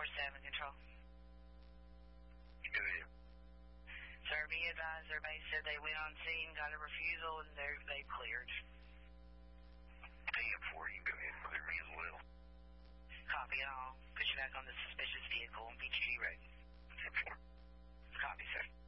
4-7 control. Go ahead. Sir, be advised, everybody said they went on scene, got a refusal, and they cleared. 10-4, you can go ahead and clear me as well. Copy it all. Put you back on the suspicious vehicle on Beach View Road. 10-4. Copy, sir.